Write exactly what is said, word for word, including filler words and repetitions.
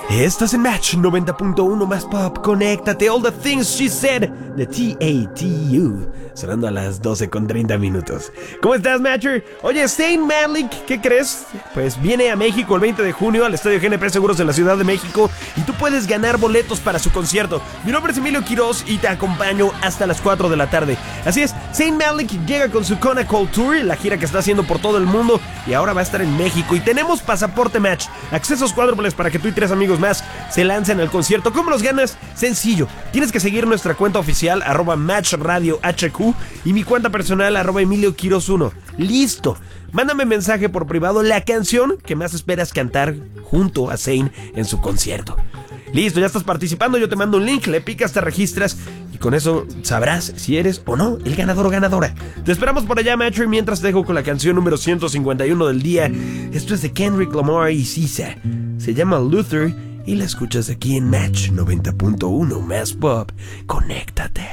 Estás en Match noventa punto uno más pop. Conéctate. All the things she said. De T A T U. Sonando a las doce con treinta minutos. ¿Cómo estás, Matcher? Oye, Zayn Malik, ¿qué crees? Pues viene a México el veinte de junio al Estadio G N P Seguros en la Ciudad de México. Y tú puedes ganar boletos para su concierto. Mi nombre es Emilio Quiroz y te acompaño hasta las cuatro de la tarde. Así es, Zayn Malik llega con su Kona Cold Tour, la gira que está haciendo por todo el mundo. Y ahora va a estar en México. Y tenemos pasaporte Match. Accesos cuádruples para que tú y tres amigos más se lancen al concierto. ¿Cómo los ganas? Sencillo, tienes que seguir nuestra cuenta oficial arroba Match Radio H Q y mi cuenta personal arroba Emilio Quiroz uno. Listo, mándame mensaje por privado la canción que más esperas cantar junto a Zayn en su concierto. Listo, ya estás participando, yo te mando un link, le picas, te registras y con eso sabrás si eres o no el ganador o ganadora. Te esperamos por allá, Matcher, mientras te dejo con la canción número ciento cincuenta y uno del día. Esto es de Kendrick Lamar y Sisa. Se llama Luther y la escuchas aquí en Match noventa punto uno más pop. Conéctate.